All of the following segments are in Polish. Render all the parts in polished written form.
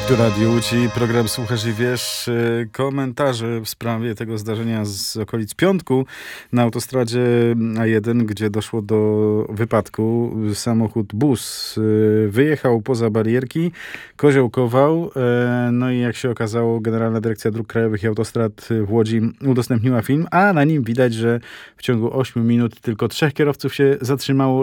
Tu Radio Łódź i program Słuchasz i Wiesz. Komentarze w sprawie tego zdarzenia z okolic Piątku na autostradzie A1, gdzie doszło do wypadku. Bus wyjechał poza barierki, koziołkował. No i jak się okazało, Generalna Dyrekcja Dróg Krajowych i Autostrad w Łodzi udostępniła film, a na nim widać, że w ciągu 8 minut tylko 3 kierowców się zatrzymało,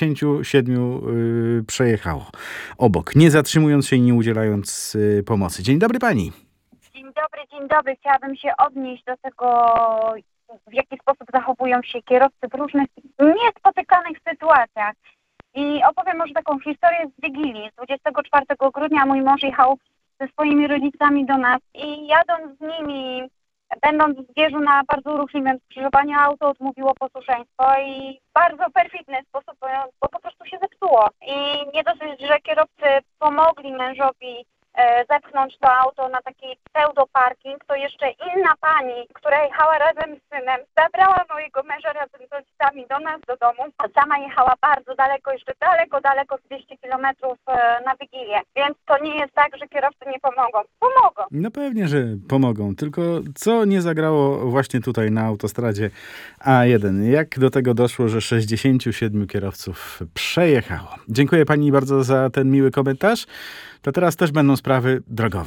67 przejechało obok, nie zatrzymując się i nie udzielając pomocy. Dzień dobry pani. Dzień dobry. Chciałabym się odnieść do tego, w jaki sposób zachowują się kierowcy w różnych niespotykanych sytuacjach. I opowiem może taką historię z Wigilii. Z 24 grudnia mój mąż jechał ze swoimi rodzicami do nas i jadąc z nimi, będąc w Zgierzu na bardzo ruchliwym skrzyżowaniu, auto odmówiło posłuszeństwo i w bardzo perfidny sposób, bo po prostu się zepsuło. I nie dosyć, że kierowcy pomogli mężowi zepchnąć to auto na taki pseudoparking, to jeszcze inna pani, która jechała razem z synem, zabrała mojego męża razem z rodzicami do nas, do domu, a sama jechała bardzo daleko, jeszcze daleko, 200 kilometrów na Wigilię. Więc to nie jest tak, że kierowcy nie pomogą. Pomogą. No pewnie, że pomogą, tylko co nie zagrało właśnie tutaj na autostradzie A1? Jak do tego doszło, że 67 kierowców przejechało? Dziękuję pani bardzo za ten miły komentarz. To teraz też będą sprawy drogowe.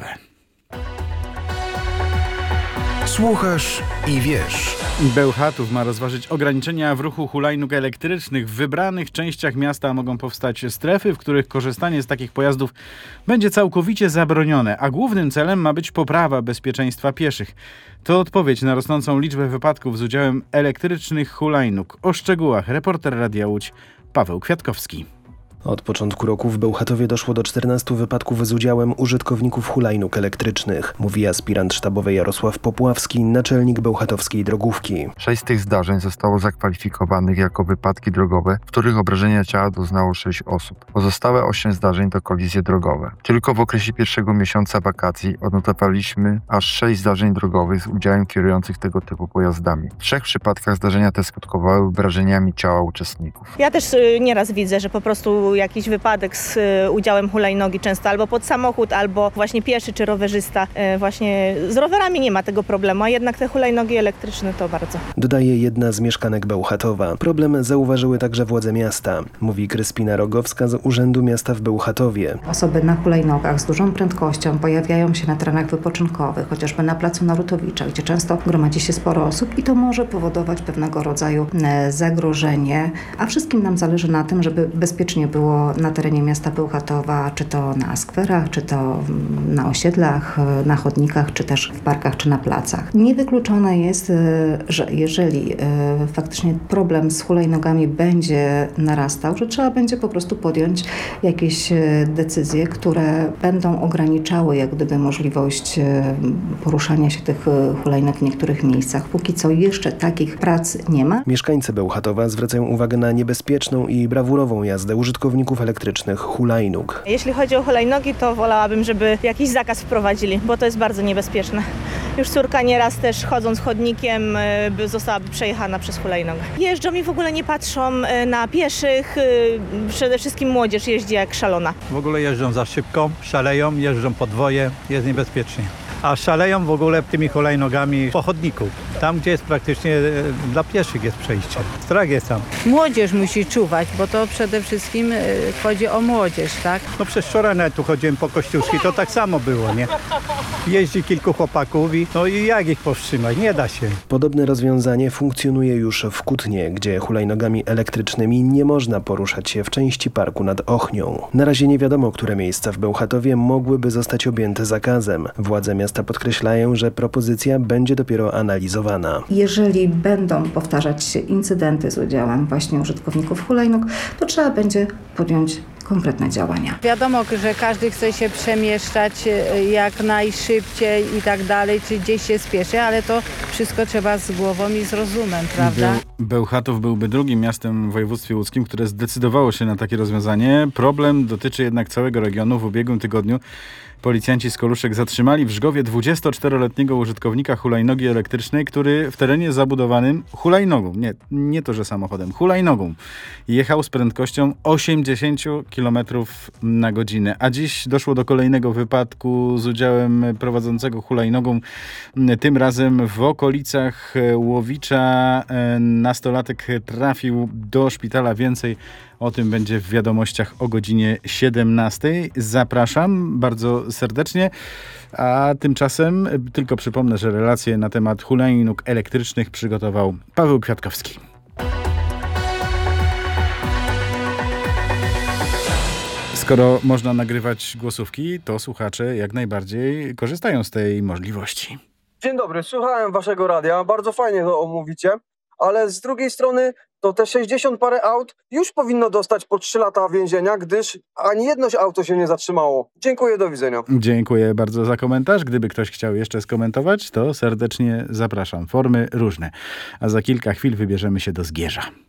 Słuchasz i wiesz. Bełchatów ma rozważyć ograniczenia w ruchu hulajnóg elektrycznych. W wybranych częściach miasta mogą powstać strefy, w których korzystanie z takich pojazdów będzie całkowicie zabronione, a głównym celem ma być poprawa bezpieczeństwa pieszych. To odpowiedź na rosnącą liczbę wypadków z udziałem elektrycznych hulajnóg. O szczegółach reporter Radia Łódź Paweł Kwiatkowski. Od początku roku w Bełchatowie doszło do 14 wypadków z udziałem użytkowników hulajnóg elektrycznych, mówi aspirant sztabowy Jarosław Popławski, naczelnik bełchatowskiej drogówki. 6 z tych zdarzeń zostało zakwalifikowanych jako wypadki drogowe, w których obrażenia ciała doznało 6 osób. Pozostałe 8 zdarzeń to kolizje drogowe. Tylko w okresie pierwszego miesiąca wakacji odnotowaliśmy aż 6 zdarzeń drogowych z udziałem kierujących tego typu pojazdami. W 3 przypadkach zdarzenia te skutkowały obrażeniami ciała uczestników. Ja też nieraz widzę, że po prostu jakiś wypadek z udziałem hulajnogi, często albo pod samochód, albo właśnie pieszy czy rowerzysta. Właśnie z rowerami nie ma tego problemu, a jednak te hulajnogi elektryczne to bardzo. Dodaje jedna z mieszkanek Bełchatowa. Problem zauważyły także władze miasta, mówi Kryspina Rogowska z Urzędu Miasta w Bełchatowie. Osoby na hulajnogach z dużą prędkością pojawiają się na terenach wypoczynkowych, chociażby na placu Narutowicza, gdzie często gromadzi się sporo osób i to może powodować pewnego rodzaju zagrożenie, a wszystkim nam zależy na tym, żeby bezpiecznie było na terenie miasta Bełchatowa, czy to na skwerach, czy to na osiedlach, na chodnikach, czy też w parkach, czy na placach. Niewykluczone jest, że jeżeli faktycznie problem z hulajnogami będzie narastał, że trzeba będzie po prostu podjąć jakieś decyzje, które będą ograniczały jak gdyby możliwość poruszania się tych hulajnóg w niektórych miejscach. Póki co jeszcze takich prac nie ma. Mieszkańcy Bełchatowa zwracają uwagę na niebezpieczną i brawurową jazdę użytkowników elektrycznych hulajnóg. Jeśli chodzi o hulajnogi, to wolałabym, żeby jakiś zakaz wprowadzili, bo to jest bardzo niebezpieczne. Już córka nieraz też chodząc chodnikiem zostałaby przejechana przez hulajnogę. Jeżdżą i w ogóle nie patrzą na pieszych, przede wszystkim młodzież jeździ jak szalona. W ogóle jeżdżą za szybko, szaleją, jeżdżą podwoje, jest niebezpiecznie. A szaleją w ogóle tymi hulajnogami po chodniku. Tam, gdzie jest praktycznie dla pieszych jest przejście. Strach jest tam. Młodzież musi czuwać, bo to przede wszystkim chodzi o młodzież, tak? No przez wczoraj nawet tu chodziłem po Kościuszki, to tak samo było, nie? Jeździ kilku chłopaków i jak ich powstrzymać? Nie da się. Podobne rozwiązanie funkcjonuje już w Kutnie, gdzie hulajnogami elektrycznymi nie można poruszać się w części parku nad Ochnią. Na razie nie wiadomo, które miejsca w Bełchatowie mogłyby zostać objęte zakazem. Władze miasta podkreślają, że propozycja będzie dopiero analizowana. Jeżeli będą powtarzać się incydenty z udziałem właśnie użytkowników hulajnóg, to trzeba będzie podjąć konkretne działania. Wiadomo, że każdy chce się przemieszczać jak najszybciej i tak dalej, czy gdzieś się spieszy, ale to wszystko trzeba z głową i z rozumem, prawda? Bełchatów byłby drugim miastem w województwie łódzkim, które zdecydowało się na takie rozwiązanie. Problem dotyczy jednak całego regionu. W ubiegłym tygodniu policjanci z Koluszek zatrzymali w Żgowie 24-letniego użytkownika hulajnogi elektrycznej, który w terenie zabudowanym hulajnogą, nie to, że samochodem, hulajnogą, jechał z prędkością 80 km na godzinę. A dziś doszło do kolejnego wypadku z udziałem prowadzącego hulajnogą. Tym razem w okolicach Łowicza nastolatek trafił do szpitala. Więcej o tym będzie w wiadomościach o godzinie 17. Zapraszam bardzo serdecznie. A tymczasem tylko przypomnę, że relacje na temat hulajnóg elektrycznych przygotował Paweł Kwiatkowski. Skoro można nagrywać głosówki, to słuchacze jak najbardziej korzystają z tej możliwości. Dzień dobry, słuchałem waszego radia, bardzo fajnie to omówicie, ale z drugiej strony to te 60 parę aut już powinno dostać po 3 lata więzienia, gdyż ani jedno auto się nie zatrzymało. Dziękuję, do widzenia. Dziękuję bardzo za komentarz. Gdyby ktoś chciał jeszcze skomentować, to serdecznie zapraszam. Formy różne. A za kilka chwil wybierzemy się do Zgierza.